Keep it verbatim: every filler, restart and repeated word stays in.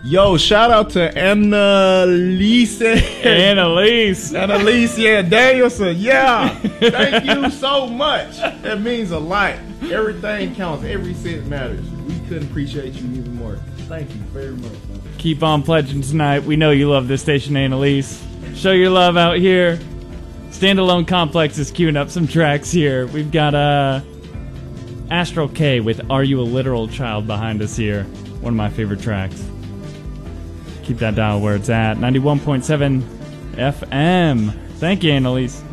Yo, shout out to Annalise. Annalise. Annalise, yeah, Danielson, yeah. Thank you so much. That means a lot. Everything counts. Every cent matters. We couldn't appreciate you even more. Thank you very much. Man. Keep on pledging tonight. We know you love this station, Annalise. Show your love out here. Standalone Complex is queuing up some tracks here. We've got uh, Astral K with Are You a Literal Child behind us here. One of my favorite tracks. Keep that dial where it's at. ninety-one point seven F M. Thank you, Annalise.